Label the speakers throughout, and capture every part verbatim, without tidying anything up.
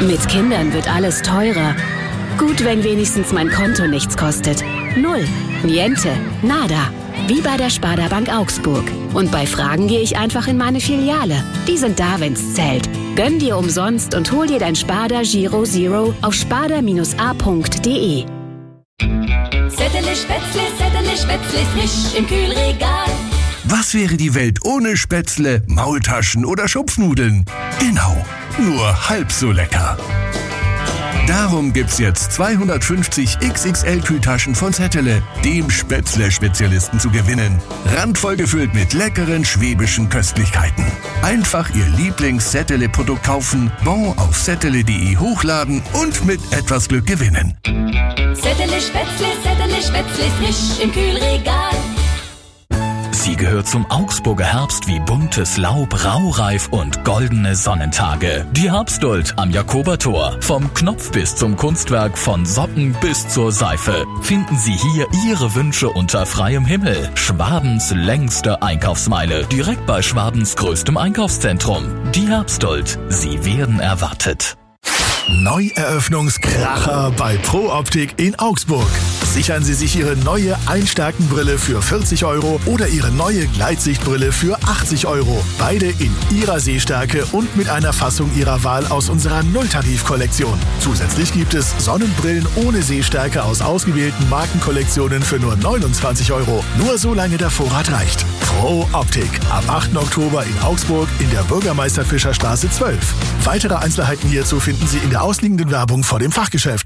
Speaker 1: Mit Kindern wird alles teurer. Gut, wenn wenigstens mein Konto nichts kostet. Null. Niente. Nada. Wie bei der Sparda Bank Augsburg. Und bei Fragen gehe ich einfach in meine Filiale. Die sind da, wenn's zählt. Gönn dir umsonst und hol dir dein Sparda Giro Zero auf sparda a punkt de.
Speaker 2: Zettele Spätzle, Zettele Spätzle, frisch im Kühlregal.
Speaker 3: Was wäre die Welt ohne Spätzle, Maultaschen oder Schupfnudeln? Genau, nur halb so lecker. Darum gibt's jetzt zweihundertfünfzig X X L-Kühltaschen von Zettele, dem Spätzle-Spezialisten, zu gewinnen. Randvoll gefüllt mit leckeren schwäbischen Köstlichkeiten. Einfach Ihr Lieblings-Zettele-Produkt kaufen, Bon auf zettele punkt de hochladen und mit etwas Glück gewinnen.
Speaker 2: Zettele Spätzle, Zettele Spätzle, frisch im Kühlregal.
Speaker 4: Sie gehört zum Augsburger Herbst wie buntes Laub, raureif und goldene Sonnentage. Die Herbstduld am Jakobertor. Vom Knopf bis zum Kunstwerk, von Socken bis zur Seife. Finden Sie hier Ihre Wünsche unter freiem Himmel. Schwabens längste Einkaufsmeile. Direkt bei Schwabens größtem Einkaufszentrum. Die Herbstduld. Sie werden erwartet.
Speaker 5: Neueröffnungskracher bei Pro Optik in Augsburg. Sichern Sie sich Ihre neue Einstärkenbrille für vierzig Euro oder Ihre neue Gleitsichtbrille für achtzig Euro. Beide in Ihrer Sehstärke und mit einer Fassung Ihrer Wahl aus unserer Nulltarif-Kollektion. Zusätzlich gibt es Sonnenbrillen ohne Sehstärke aus ausgewählten Markenkollektionen für nur neunundzwanzig Euro. Nur solange der Vorrat reicht. Pro Optik. Am achten Oktober in Augsburg in der Bürgermeister-Fischer-Straße zwölf. Weitere Einzelheiten hierzu finden Sie in der ausliegenden Werbung vor dem Fachgeschäft.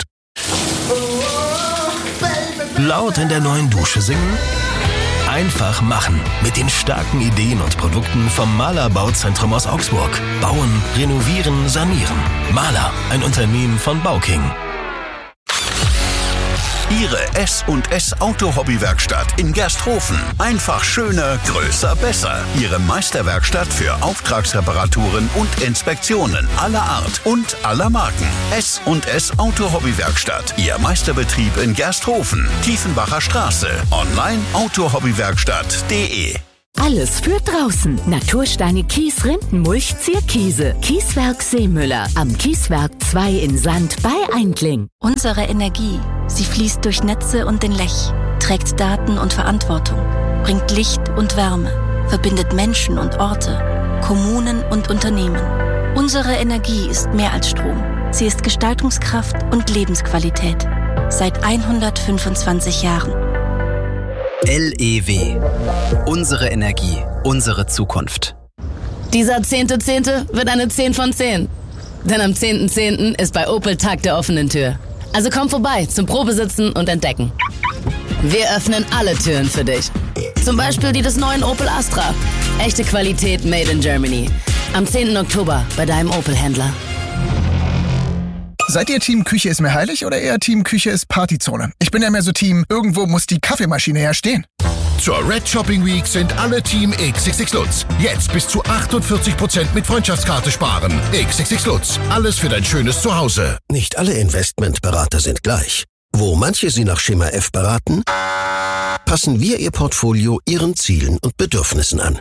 Speaker 6: Laut in der neuen Dusche singen? Einfach machen. Mit den starken Ideen und Produkten vom Mahler Bauzentrum aus Augsburg. Bauen, renovieren, sanieren. Mahler, ein Unternehmen von Bauking.
Speaker 7: Ihre S und S Auto-Hobby-Werkstatt in Gersthofen. Einfach schöner, größer, besser. Ihre Meisterwerkstatt für Auftragsreparaturen und Inspektionen aller Art und aller Marken. S und S Auto-Hobby-Werkstatt. Ihr Meisterbetrieb in Gersthofen. Tiefenbacher Straße. Online autohobbywerkstatt punkt de.
Speaker 1: Alles für draußen. Natursteine, Kies, Rindenmulch, Zierkiese. Kieswerk Seemüller. Am Kieswerk zwei in Sand bei Eindling.
Speaker 8: Unsere Energie, sie fließt durch Netze und den Lech, trägt Daten und Verantwortung, bringt Licht und Wärme, verbindet Menschen und Orte, Kommunen und Unternehmen. Unsere Energie ist mehr als Strom. Sie ist Gestaltungskraft und Lebensqualität. Seit hundertfünfundzwanzig Jahren.
Speaker 9: L E W. Unsere Energie, unsere Zukunft.
Speaker 10: Dieser zehnte Zehnte wird eine zehn von zehn. Denn am zehnten Zehnten ist bei Opel Tag der offenen Tür. Also komm vorbei zum Probesitzen und Entdecken. Wir öffnen alle Türen für dich. Zum Beispiel die des neuen Opel Astra. Echte Qualität made in Germany. Am zehnten Oktober bei deinem Opel-Händler.
Speaker 11: Seid ihr Team Küche ist mir heilig oder eher Team Küche ist Partyzone? Ich bin ja mehr so Team, irgendwo muss die Kaffeemaschine ja stehen.
Speaker 12: Zur Red Shopping Week sind alle Team X X X Lutz. Jetzt bis zu achtundvierzig Prozent mit Freundschaftskarte sparen. X X X Lutz. Alles für dein schönes Zuhause.
Speaker 13: Nicht alle Investmentberater sind gleich. Wo manche Sie nach Schema F beraten, passen wir Ihr Portfolio Ihren Zielen und Bedürfnissen an.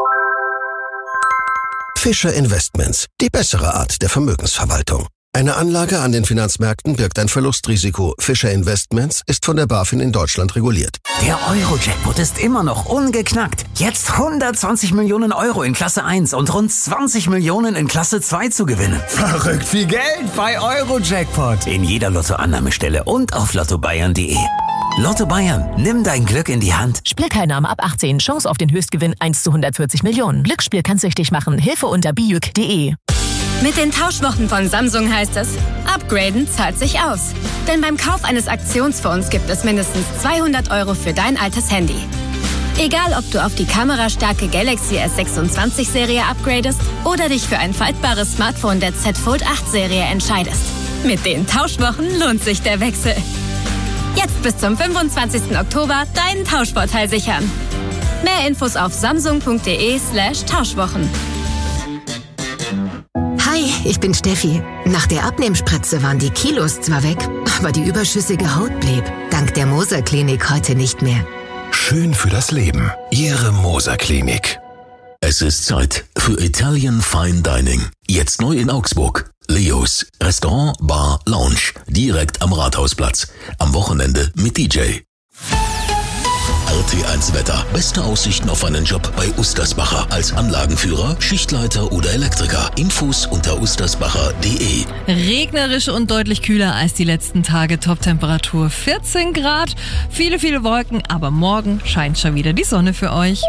Speaker 13: Fischer Investments. Die bessere Art der Vermögensverwaltung. Eine Anlage an den Finanzmärkten birgt ein Verlustrisiko. Fischer Investments ist von der BaFin in Deutschland reguliert.
Speaker 14: Der Euro-Jackpot ist immer noch ungeknackt. Jetzt hundertzwanzig Millionen Euro in Klasse eins und rund zwanzig Millionen in Klasse zwei zu gewinnen.
Speaker 15: Verrückt viel Geld bei Euro-Jackpot.
Speaker 14: In jeder Lottoannahmestelle und auf lotto bayern punkt de. Lotto Bayern, nimm dein Glück in die Hand.
Speaker 16: Spielteilnahme ab achtzehn. Chance auf den Höchstgewinn eins zu hundertvierzig Millionen. Glücksspiel kann süchtig machen. Hilfe unter bijuk punkt de.
Speaker 17: Mit den Tauschwochen von Samsung heißt es, upgraden zahlt sich aus. Denn beim Kauf eines Aktionsfonds gibt es mindestens zweihundert Euro für dein altes Handy. Egal, ob du auf die kamerastarke Galaxy S sechsundzwanzig Serie upgradest oder dich für ein faltbares Smartphone der Z Fold acht Serie entscheidest. Mit den Tauschwochen lohnt sich der Wechsel. Jetzt bis zum fünfundzwanzigsten Oktober deinen Tauschvorteil sichern. Mehr Infos auf samsung punkt de slash Tauschwochen.
Speaker 18: Hi, ich bin Steffi. Nach der Abnehmspritze waren die Kilos zwar weg, aber die überschüssige Haut blieb. Dank der Moser Klinik heute nicht mehr.
Speaker 19: Schön für das Leben. Ihre Moser Klinik.
Speaker 20: Es ist Zeit für Italian Fine Dining. Jetzt neu in Augsburg.
Speaker 19: Leos, Restaurant, Bar, Lounge, direkt am Rathausplatz. Am Wochenende mit D J. R T eins Wetter. Beste Aussichten auf einen Job bei Ustersbacher. Als Anlagenführer, Schichtleiter oder Elektriker. Infos unter ustersbacher punkt de.
Speaker 20: Regnerisch und deutlich kühler als die letzten Tage. Toptemperatur vierzehn Grad. Viele, viele Wolken, aber morgen scheint schon wieder die Sonne für euch.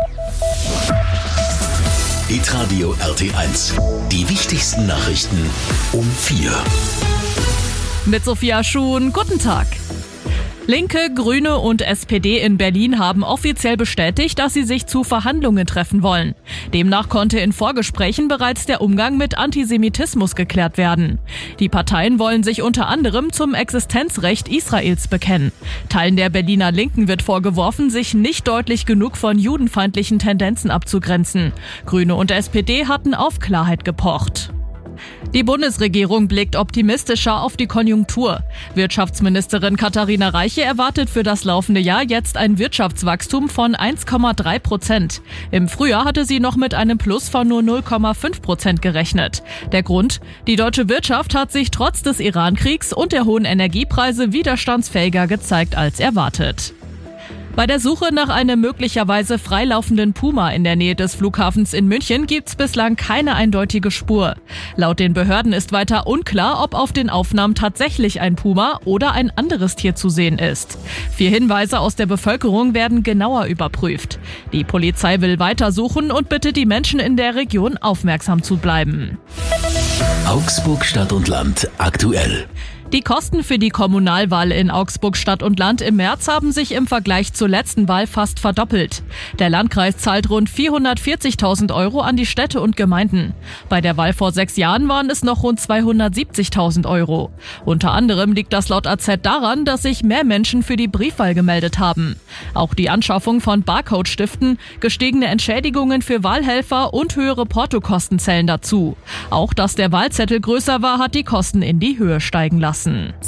Speaker 19: Hitradio R T eins. Die wichtigsten Nachrichten um vier.
Speaker 21: Mit Sophia Schuhn, guten Tag. Linke, Grüne und S P D in Berlin haben offiziell bestätigt, dass sie sich zu Verhandlungen treffen wollen. Demnach konnte in Vorgesprächen bereits der Umgang mit Antisemitismus geklärt werden. Die Parteien wollen sich unter anderem zum Existenzrecht Israels bekennen. Teilen der Berliner Linken wird vorgeworfen, sich nicht deutlich genug von judenfeindlichen Tendenzen abzugrenzen. Grüne und S P D hatten auf Klarheit gepocht. Die Bundesregierung blickt optimistischer auf die Konjunktur. Wirtschaftsministerin Katharina Reiche erwartet für das laufende Jahr jetzt ein Wirtschaftswachstum von eins Komma drei Prozent. Im Frühjahr hatte sie noch mit einem Plus von nur null Komma fünf Prozent gerechnet. Der Grund? Die deutsche Wirtschaft hat sich trotz des Iran-Kriegs und der hohen Energiepreise widerstandsfähiger gezeigt als erwartet. Bei der Suche nach einem möglicherweise freilaufenden Puma in der Nähe des Flughafens in München gibt's bislang keine eindeutige Spur. Laut den Behörden ist weiter unklar, ob auf den Aufnahmen tatsächlich ein Puma oder ein anderes Tier zu sehen ist. Vier Hinweise aus der Bevölkerung werden genauer überprüft. Die Polizei will weiter suchen und bittet die Menschen in der Region aufmerksam zu bleiben.
Speaker 19: Augsburg Stadt und Land aktuell.
Speaker 21: Die Kosten für die Kommunalwahl in Augsburg Stadt und Land im März haben sich im Vergleich zur letzten Wahl fast verdoppelt. Der Landkreis zahlt rund vierhundertvierzigtausend Euro an die Städte und Gemeinden. Bei der Wahl vor sechs Jahren waren es noch rund zweihundertsiebzigtausend Euro. Unter anderem liegt das laut A Z daran, dass sich mehr Menschen für die Briefwahl gemeldet haben. Auch die Anschaffung von Barcode-Stiften, gestiegene Entschädigungen für Wahlhelfer und höhere Portokosten zählen dazu. Auch dass der Wahlzettel größer war, hat die Kosten in die Höhe steigen lassen.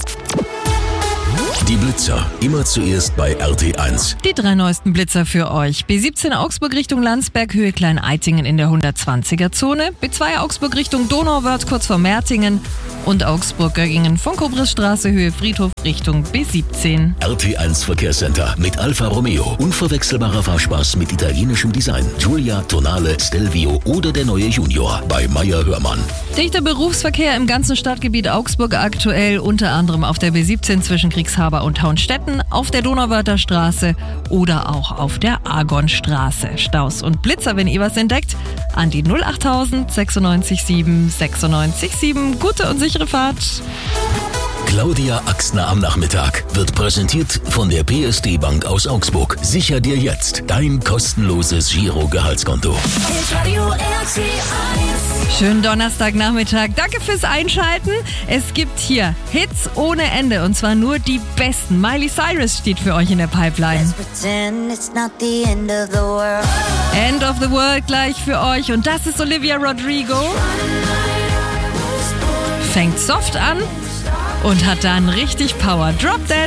Speaker 19: Die Blitzer, immer zuerst bei R T eins.
Speaker 20: Die drei neuesten Blitzer für euch. B siebzehn Augsburg Richtung Landsberg, Höhe Klein-Eitingen in der hundertzwanziger Zone. B zwei Augsburg Richtung Donauwörth, kurz vor Mertingen. Und Augsburg-Göggingen von Kobrissstraße, Höhe Friedhof Richtung B siebzehn.
Speaker 19: R T eins Verkehrscenter mit Alfa Romeo. Unverwechselbarer Fahrspaß mit italienischem Design. Giulia, Tonale, Stelvio oder der neue Junior bei Meier Hörmann.
Speaker 20: Dichter Berufsverkehr im ganzen Stadtgebiet Augsburg aktuell, unter anderem auf der B siebzehn zwischen Kriegshaber und Taunstetten, auf der Donauwörther Straße oder auch auf der Argonstraße. Staus und Blitzer, wenn ihr was entdeckt, an die null achttausend sechsundneunzig sieben sechsundneunzig sieben. Gute und sichere Fahrt.
Speaker 19: Claudia Axner am Nachmittag wird präsentiert von der P S D Bank aus Augsburg. Sicher dir jetzt dein kostenloses Giro-Gehaltskonto.
Speaker 20: Schönen Donnerstagnachmittag. Danke fürs Einschalten. Es gibt hier Hits ohne Ende und zwar nur die besten. Miley Cyrus steht für euch in der Pipeline. End of the World gleich für euch und das ist Olivia Rodrigo. Fängt soft an und hat dann richtig Power. Drop That.